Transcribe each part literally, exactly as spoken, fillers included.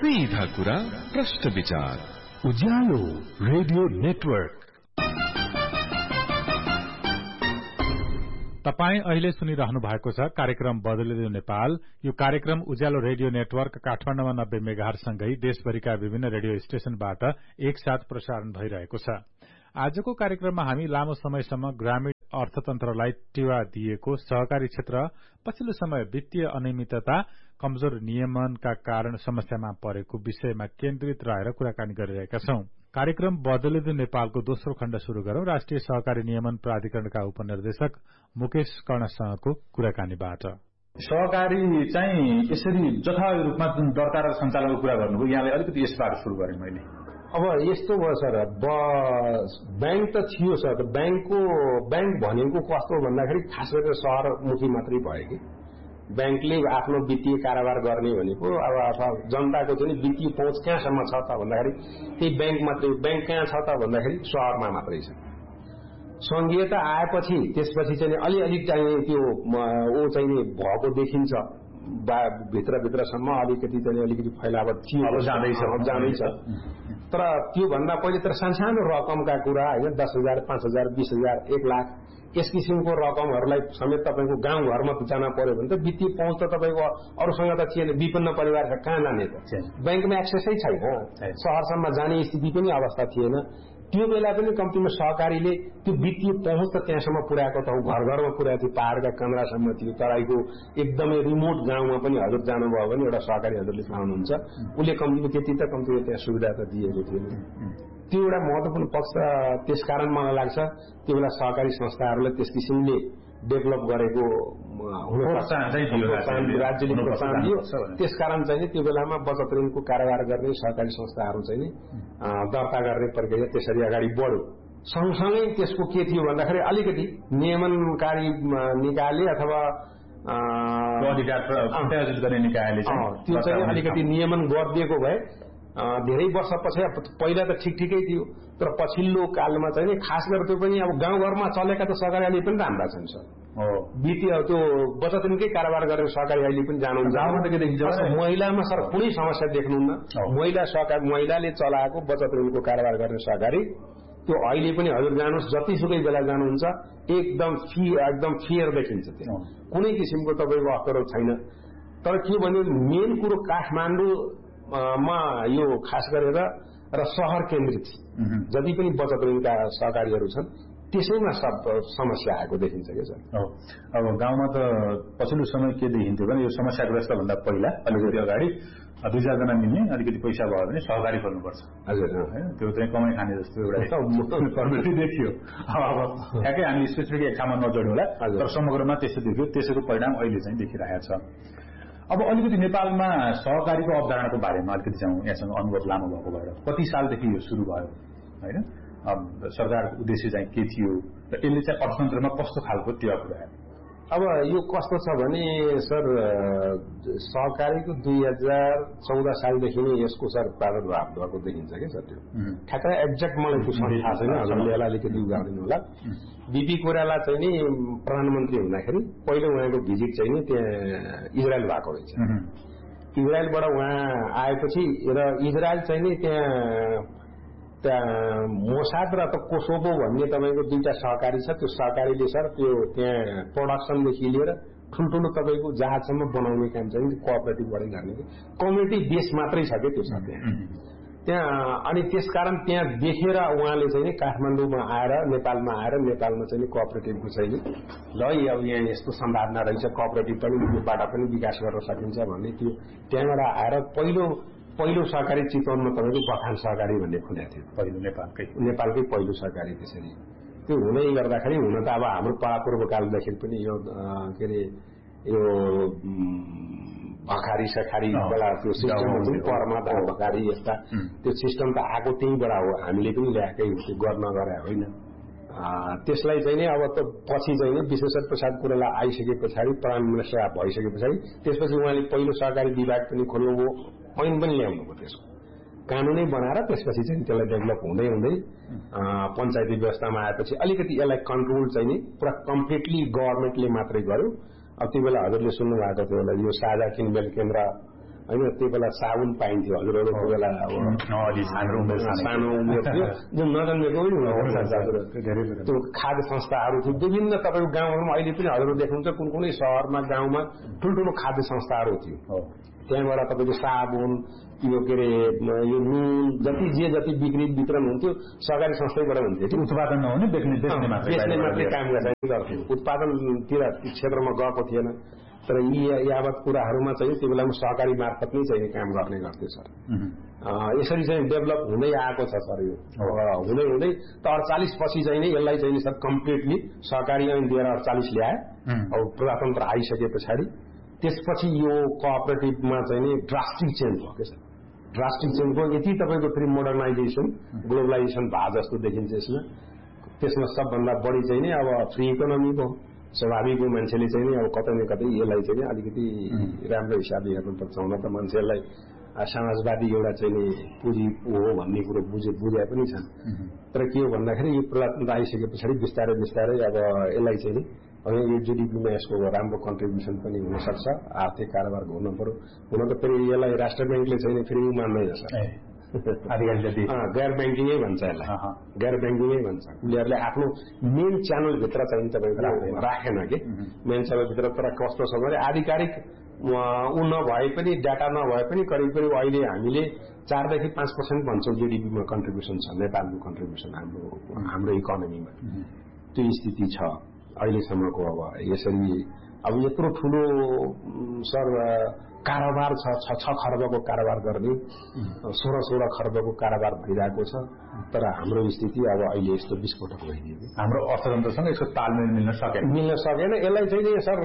सीधा कुरा प्रश्न विचार उज्यालो रेडियो नेटवर्क। तपाई अहिले सुनिरहनु भएको छ कार्यक्रम बदलिँदै नेपाल। यो कार्यक्रम उज्यालो रेडियो नेटवर्क काठमाडौँमा नब्बे मेगाहर्ज सँगै देशभरिका विभिन्न रेडियो स्टेशनबाट एकसाथ प्रसारण भइरहेको छ। आजको कार्यक्रममा हामी लामो समयसम्म ग्रामीण अर्थतन्त्रलाई टेवा दिएको सहकारी क्षेत्र पछिल्लो समय वित्तीय अनियमितता, कमजोर नियमनका कारण समस्यामा परेको विषयमा केन्द्रित रहेर कुराकानी गरिरहेका छौं। कार्यक्रम बदलिँदै नेपालको दोस्रो खण्ड शुरू गरौं राष्ट्रिय सहकारी नियमन प्राधिकरणका उपनिर्देशक मुकेश कर्णसँगको कुराकानीबाट। सहकारी चाहिँ यसरी जथाभावी रूपमा जुन दर्ता र सञ्चालनको कुरा गर्नुभयो, यहाँले अलिकति यसबाट शुरू गरेँ मैले। अब यस्तो भयो सर, बैंक त थियो सर, बैंकको बैंक भनेको कस्तो भन्दाखेरि खास गरेर शहरमुखी मात्रै भयो कि बैंकले आफ्नो वित्तीय कारोबार गर्ने भनेको अब अथवा जनताको चाहिँ वित्तीय पहुँच कहाँसम्म छ त भन्दाखेरि त्यही बैंक मात्रै। बैंक कहाँ छ त भन्दाखेरि शहरमा मात्रै छ। संघीयता आएपछि त्यसपछि चाहिँ अलिअलि चाहिँ त्यो ऊ चाहिँ भएको देखिन्छ, भित्रभित्रसम्म अलिकति चाहिँ अलिकति फैलावट थियो, जाँदैछ जाँदैछ तर त्यो भन्दा पहिले त सानो रकमका कुरा होइन, दस हजार पाँच हजार बीस हजार एक लाख यस किसिमको रकमहरूलाई समेत तपाईँको गाउँघरमा जान पर्यो भने त वित्तीय पहुँच त तपाईँको अरूसँग त थिएन। विपन्न परिवारका कहाँ जाने त, बैंकमा एक्सेसै छैन, शहरसम्म जाने स्थिति पनि अवस्था थिएन। त्यो बेला पनि कम्तीमा सहकारीले त्यो वित्तीय पहुँच त त्यहाँसम्म पुर्याएको त घर घरमा पुर्याएको थियो, पहाड़का कन्द्रासम्म थियो, तराईको एकदमै रिमोट गाउँमा पनि हजुर जानुभयो भने एउटा सहकारी हजुरले पाउनुहुन्छ, उसले कम्तीमा त्यति त कम्तीमा त्यहाँ सुविधा त दिएको थियो। त्यो एउटा महत्वपूर्ण पक्ष। त्यसकारण मलाई लाग्छ त्यो बेला सहकारी संस्थाहरूलाई त्यस किसिमले डेभलप गरेको राज्यले प्रोत्साहन दियो। त्यसकारण चाहिँ त्यो बेलामा बचत ऋणको कारोबार गर्ने सहकारी संस्थाहरू चाहिँ दर्ता गर्ने प्रक्रिया त्यसरी अगाडि बढ्यो। सँगसँगै त्यसको के थियो भन्दाखेरि अलिकति नियमनकारी निकायले अथवा गर्ने निकायले त्यो चाहिँ अलिकति नियमन गरिदिएको भए धेरै वर्ष पछि, पहिला त ठिक ठिकै थियो तर पछिल्लो कालमा चाहिँ खास गरेर त्यो पनि अब गाउँघरमा चलेका त सहकारी अहिले पनि राम्रा छन् सर। वित्तीय त्यो बचत ऋणकै कारोबार गरेर सहकारी अहिले पनि जानुहुन्छ। महिलामा सर कुनै समस्या देख्नुहुन्न। महिला सहकारी महिलाले चलाएको बचत ऋणको कारोबार गर्ने सहकारी त्यो अहिले पनि हजुर जानुहोस्, जतिसुकै बेला जानुहुन्छ एकदम फी एकदम फेयर देखिन्छ, त्यो कुनै किसिमको तपाईँको अप्ठ्यारो छैन। तर के भन्यो मेन कुरो काठमाडौँ मा यो खास गरेर र सहर केन्द्रित जति पनि बचत ऋणका सहकारीहरू छन् त्यसैमा सब समस्या आएको देखिन्छ क्या सर। अब गाउँमा त पछिल्लो समय के देखिन्थ्यो भने यो समस्याग्रस्त भन्दा पहिला अलिकति अगाडि दुई चारजना मिल्ने अलिकति पैसा भयो भने सहकारी खोल्नुपर्छ, हजुर होइन, त्यो चाहिँ कमाइ खाने जस्तो एउटा प्रवृत्ति देखियो। अब ठ्याक्कै हामी स्पेसिफिक एक ठाउँमा नजोड्यौँला तर समग्रमा त्यस्तो देखियो। त्यसको परिणाम अहिले चाहिँ देखिरहेको छ। अब अलिकति नेपालमा सहकारीको अवधारणाको बारेमा अलिकति जाउँ। यहाँसँग अनुभव लामो भएको भएर कति सालदेखि यो सुरु भयो होइन, सरकारको उद्देश्य चाहिँ के थियो र यसले चाहिँ अर्थतन्त्रमा कस्तो खालको टेवा पुर्यायो? अब यो कस्तो छ भने सर, सहकारीको दुई हजार चौध सालदेखि नै यसको सर प्रादुर्भाव भएको देखिन्छ क्या सर। त्यो ठ्याक्कै एक्ज्याक्ट मलाई त्यो सही थाहा छैन, हजुरले यसलाई अलिकति उगाइदिनु होला। बीपी कोइराला चाहिँ नि प्रधानमन्त्री हुँदाखेरि पहिलो उहाँको भिजिट चाहिँ नि त्यहाँ इजरायल भएको रहेछ। इजरायलबाट उहाँ आएपछि र इजरायल चाहिँ नि त्यहाँ त्यहाँ मोसाद र त कोसोभो भन्ने तपाईँको दुईटा सहकारी छ। त्यो सहकारीले सर त्यो त्यहाँ प्रोडक्सनदेखि लिएर ठुल्ठुलो तपाईँको जहाजसम्म बनाउने काम चाहिँ कोअपरेटिभबाटै गर्ने कि कम्युनिटी बेस मात्रै छ क्या त्यो छ त्यहाँ त्यहाँ अनि त्यसकारण त्यहाँ देखेर उहाँले चाहिँ काठमाडौँमा आएर नेपालमा आएर नेपालमा चाहिँ कोअपरेटिभको चाहिँ ल अब यहाँ यस्तो सम्भावना रहेछ, कोअपरेटिभ पनि योबाट पनि विकास गर्न सकिन्छ भन्ने त्यो त्यहाँबाट आएर पहिलो पहिलो सहकारी चितवनमा तपाईँको बथान सहकारी भन्ने खुलेको थियो, पहिलो नेपालकै नेपालकै पहिलो सहकारी। त्यसरी त्यो हुँदै गर्दाखेरि हुन त अब हाम्रो पूर्वकालदेखि पनि यो के अरे यो भखारी सखारीबाट त्यो सिस्टम हुन्छ परमा भखारी यस्ता त्यो सिस्टम त आएको त्यहीँबाट हो, हामीले पनि ल्याएकै त्यो गर्न गरे होइन। त्यसलाई चाहिँ नि अब त पछि चाहिँ नि विश्वेश्वर प्रसाद कोइराला आइसके पछाडि प्राइम मिनिस्टर भइसके पछाडि त्यसपछि उहाँले पहिलो सहकारी विभाग पनि खोल्नुभयो, ऐन पनि ल्याउनुभयो, त्यसको कानुनै बनाएर त्यसपछि चाहिँ त्यसलाई डेभलप हुँदै हुँदै पञ्चायती व्यवस्थामा आएपछि अलिकति यसलाई कन्ट्रोल चाहिँ नि पुरा कम्प्लिटली गभर्मेन्टले मात्रै गर्यो। अब त्यो बेला हजुरले सुन्नु भएको थियो होला यो साझा किनमेल केन्द्र होइन त्यो बेला साबुन पाइन्थ्यो हजुरहरूको बेला अब सानो उमेर थियो जुन नजन्मेको पनि हुनुहुन्छ त्यो खाद्य संस्थाहरू थियो विभिन्न तपाईँको गाउँहरूमा अहिले पनि हजुरहरू देख्नुहुन्छ कुन कुनै सहरमा गाउँमा ठुल्ठुलो खाद्य संस्थाहरू थियो त्यहाँबाट तपाईँको साबुन यो के अरे यो नुन जति जे जति बिक्री वितरण हुन्थ्यो सरकारी संस्थाबाट हुन्थ्यो उत्पादन नहुने बेच्ने बेच्ने मात्रै काम गर्थ्यो उत्पादनतिर क्षेत्रमा गएको थिएन तर यी यावत कुराहरूमा चाहिँ त्यो बेलामा सहकारी मार्फत नै चाहिँ काम गर्ने गर्थ्यो सर यसरी चाहिँ डेभलप हुँदै आएको छ सर यो हुँदै हुँदै त अडचालिस पछि चाहिँ नै यसलाई चाहिँ सर कम्प्लिटली सहकारी ऐन दुई हजार अडचालिस ल्याए अब प्रजातन्त्र आइसके पछाडि त्यसपछि यो कोअपरेटिभमा चाहिँ नि ड्रास्टिक चेन्ज भयो के सर ड्रास्टिक चेन्ज भयो यति तपाईँको फेरि मोडर्नाइजेसन ग्लोबलाइजेसन भए जस्तो देखिन्छ यसमा त्यसमा सबभन्दा बढी चाहिँ नि अब फ्री इकोनोमी भयो स्वाभाविक हो मान्छेले चाहिँ नि अब कतै न कतै यसलाई चाहिँ नि अलिकति राम्रो हिसाबले हेर्नुपर्छ हुन त मान्छेलाई समाजवादी एउटा चाहिँ नि पुँजी हो भन्ने कुरो बुझे बुझे पनि छन् तर के हो भन्दाखेरि यो प्रजातन्त्र आइसके पछाडि बिस्तारै बिस्तारै अब यसलाई चाहिँ नि अनि यो जीडीपीमा यसको राम्रो कन्ट्रिब्युसन पनि हुनसक्छ आर्थिक कारोबार हुन पर्यो हुन त फेरि यसलाई राष्ट्र ब्याङ्कले चाहिँ फेरि मान्दैन सर गैर ब्याङ्किङै भन्छ यसलाई गैर ब्याङ्किङै भन्छ उनीहरूले आफ्नो मेन च्यानलभित्र चाहिँ तपाईँको राखेन कि मेन च्यानलभित्र तर कस्तो छ भने आधिकारिक ऊ नभए पनि डाटा नभए पनि करिब करिब अहिले हामीले चारदेखि पाँच पर्सेन्ट भन्छौँ जीडीपीमा कन्ट्रिब्युसन छ नेपालको कन्ट्रिब्युसन हाम्रो हाम्रो इकोनोमीमा त्यो स्थिति छ अहिलेसम्मको अब यसरी अब यत्रो ठुलो सर कारोबार छ छ छ खर्बको कारोबार गर्ने सोह्र सोह्र खर्बको कारोबार भइरहेको छ तर हाम्रो स्थिति अब अहिले यस्तो विस्फोटक भइदियो हाम्रो अर्थतन्त्रसँग यसको तालमेल मिल्न सकेन मिल्न सकेन यसलाई चाहिँ सर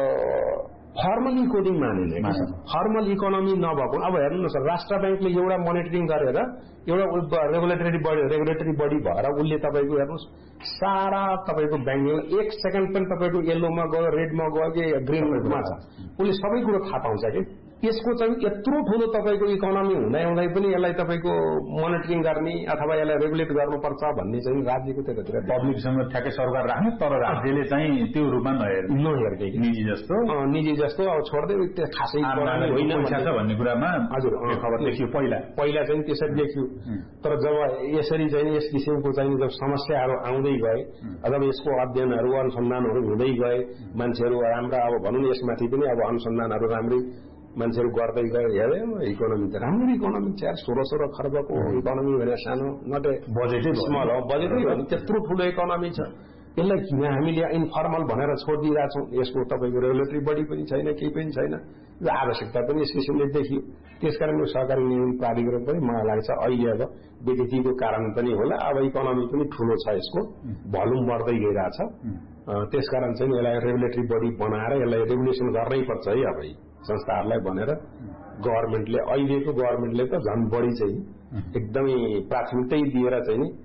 फर्मल इकोनोमी मानिने फर्मल इकोनोमी नभएको अब हेर्नु न सर राष्ट्र ब्याङ्कले एउटा मोनिटरिङ गरेर एउटा रेगुलेटरी बडी रेगुलेटरी बडी भएर उसले तपाईँको हेर्नुहोस् सारा तपाईँको ब्याङ्किङ एक सेकेन्ड पनि तपाईँको येल्लोमा गयो रेडमा गयो कि ग्रिनमा छ उसले सबै कुरो थाहा पाउँछ कि यसको चाहिँ यत्रो ठुलो तपाईँको इकोनोमी हुँदै हुँदै पनि यसलाई तपाईँको मोनिटरिङ गर्ने अथवा यसलाई रेगुलेट गर्नुपर्छ भन्ने चाहिँ राज्यको त्यतातिर पब्लिकसँग ठ्याक्कै सरकार राख्ने तर राज्यले चाहिँ त्यो रूपमा नहेर्ने नहेर्ने निजी जस्तो निजी जस्तो अब छोड्दै त्यो खासै होइन भन्ने कुरामा हजुर खबर देखियो पहिला पहिला चाहिँ त्यसरी देखियो तर जब यसरी चाहिँ यस किसिमको चाहिँ जब समस्याहरू आउँदै गए अथवा यसको अध्ययनहरू अनुसन्धानहरू हुँदै गए मान्छेहरू राम्रा अब भनौँ न यसमाथि पनि अब अनुसन्धानहरू राम्रै मान्छेहरू गर्दै गए हेरे इकोनोमी त राम्रो इकोनोमी छ यार सोह्र सोह्र खर्बको इकोनोमी भनेर सानो नटे बजेटै स्मल हो बजेटै हो त्यत्रो ठुलो इकोनोमी छ यसलाई किन हामीले इन्फर्मल भनेर छोडिदिइरहेछौँ यसको तपाईँको रेगुलेटरी बडी पनि छैन केही पनि छैन यो आवश्यकता पनि यस किसिमले देखियो त्यसकारण यो सहकारी नियमन प्राधिकरण पनि मलाई लाग्छ अहिले अब विकृतिको कारण पनि होला अब इकोनोमी पनि ठुलो छ यसको भल्युम बढ्दै गइरहेछ त्यसकारण चाहिँ यसलाई रेगुलेटरी बडी बनाएर यसलाई रेगुलेसन गर्नै पर्छ है अब संस्थाहरूलाई भनेर गभर्मेन्टले अहिलेको गभर्मेन्टले त झन् बढी चाहिँ एकदमै प्राथमिकता दिएर चाहिँ नि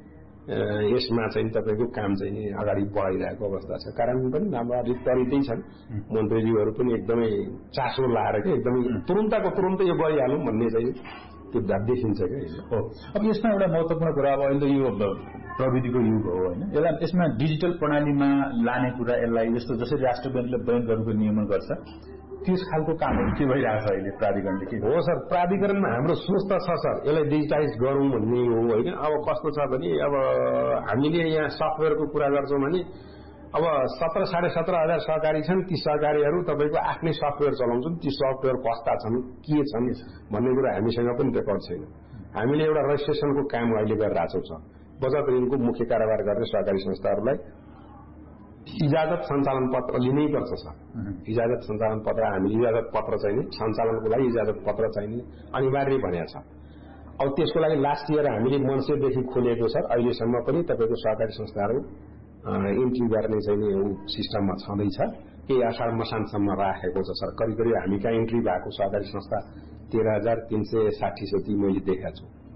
यसमा चाहिँ तपाईँको काम चाहिँ नि अगाडि बढाइरहेको अवस्था छ कारण पनि हाम्रो त्वरितै छन् मन्त्रीज्यूहरू पनि एकदमै चासो लाएर कि एकदमै तुरुन्तको तुरुन्तै यो गरिहालौँ भन्ने चाहिँ त्यो देखिन्छ क्या हो। अब यसमा एउटा महत्त्वपूर्ण कुरा अब अहिले यो प्रविधिको युग हो होइन यसलाई यसमा डिजिटल प्रणालीमा लाने कुरा यसलाई जस्तो जसरी राष्ट्र ब्याङ्कले ब्याङ्कहरूको नियमन गर्छ त्यस खालको कामहरू के भइरहेको छ अहिले प्राधिकरणले के हो सर प्राधिकरणमा हाम्रो सोच त छ सर यसलाई डिजिटाइज गरौँ भन्ने हो होइन अब कस्तो छ भने अब हामीले यहाँ सफ्टवेयरको कुरा गर्छौँ भने अब सत्र साढे सत्र हजार सहकारी छन् ती सहकारीहरू तपाईँको आफ्नै सफ्टवेयर चलाउँछन् ती सफ्टवेयर कस्ता छन् के छन् भन्ने कुरा हामीसँग पनि रेकर्ड छैन हामीले एउटा रजिस्ट्रेसनको काम अहिले गरिरहेछौँ छ बचत ऋणको मुख्य कारोबार गर्ने सहकारी संस्थाहरूलाई इजाजत सञ्चालन पत्र लिनै पर्छ सर इजाजत सञ्चालन पत्र हामीले इजाजत पत्र चाहिने सञ्चालनको लागि इजाजत पत्र चाहिने अनिवार्य भनेको छ अब त्यसको लागि लास्ट इयर हामीले मन्सिरदेखि खोलेको सर अहिलेसम्म पनि तपाईँको सहकारी संस्थाहरू इन्ट्री गर्ने चाहिँ सिस्टममा छँदैछ केही असार मसानसम्म राखेको छ सर करिब करिब हामी कहाँ इन्ट्री भएको सहकारी संस्था तेह्र हजार तीन सय साठी जति मैले देखाएको छु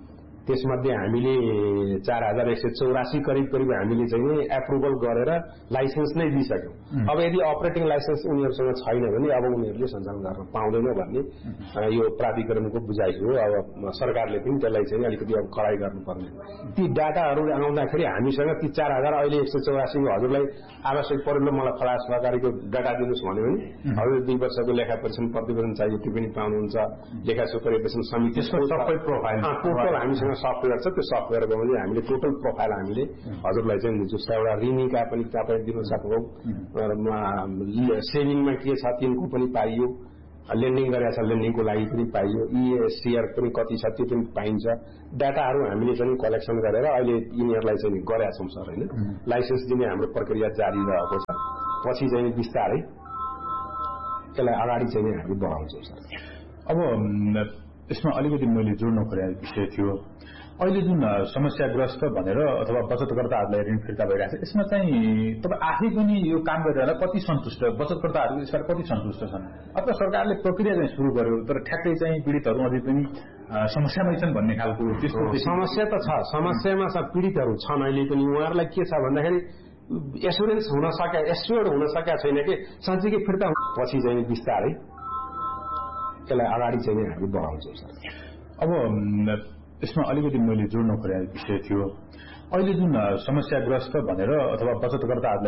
त्यसमध्ये हामीले चार हजार एक सय चौरासी करिब करिब हामीले चाहिँ एप्रुभल गरेर लाइसेन्स नै दिइसक्यौं। अब यदि अपरेटिङ लाइसेन्स उनीहरूसँग छैन भने अब उनीहरूले सञ्चालन गर्न पाउँदैन भन्ने यो प्राधिकरणको बुझाइ हो। अब सरकारले पनि त्यसलाई चाहिँ अलिकति अब कडाई गर्नुपर्ने। ती डाटाहरू आउँदाखेरि हामीसँग ती चार हजार अहिले एक सय चौरासी हजुरलाई आवश्यक परेन मलाई फला सहकारीको डाटा दिनुहोस् भन्यो भने हजुर दुई वर्षको लेखा परीक्षण प्रतिवेदन चाहियो त्यो पनि पाउनुहुन्छ। लेखा सुपरिवेशन समितिको सबै प्रोफाइल टोटल हामीसँग सफ्टवेयर छ। त्यो सफ्टवेयरको पनि हामीले टोटल प्रोफाइल हामीले हजुरलाई चाहिँ जस्तो एउटा ऋणीका पनि तपाईँ दिन सक्छौँ। सेभिङमा के छ तिनको पनि पाइयो। लेन्डिङ गरेका छ लेन्डिङको लागि पनि पाइयो। इएससीआर पनि कति छ त्यो पनि पाइन्छ। डाटाहरू हामीले चाहिँ कलेक्सन गरेर अहिले यिनीहरूलाई चाहिँ गरेका छौँ सर होइन। लाइसेन्स दिने हाम्रो प्रक्रिया जारी रहेको छ। पछि चाहिँ बिस्तारै त्यसलाई अगाडि चाहिँ हामी बढाउँछौँ सर। अब यसमा अलिकति मैले जोड्न खोजेको विषय थियो अहिले जुन समस्याग्रस्त भनेर अथवा बचतकर्ताहरूलाई ऋण फिर्ता भइरहेको छ यसमा चाहिँ तपाईँ आफै पनि यो काम गरेर कति सन्तुष्ट बचतकर्ताहरू यसबाट कति सन्तुष्ट छन् अथवा सरकारले प्रक्रिया चाहिँ सुरु गर्यो तर ठ्याक्कै चाहिँ पीडितहरू अझै पनि समस्यामै छन् भन्ने खालको त्यस्तो समस्या त छ। समस्यामा छ पीडितहरू छन् अहिले पनि। उहाँहरूलाई के छ भन्दाखेरि एस्योरेन्स हुन सके एस्योर्ड हुन सकेका छैन कि साँच्चीकै फिर्ता पछि चाहिँ बिस्तारै त्यसलाई अगाडि चाहिँ हामी बढाउँछौँ सर। अब यसमा अलिकति मैले जोड्न खोजेको विषय थियो अहिले जुन समस्याग्रस्त भनेर अथवा बचतकर्ताहरूलाई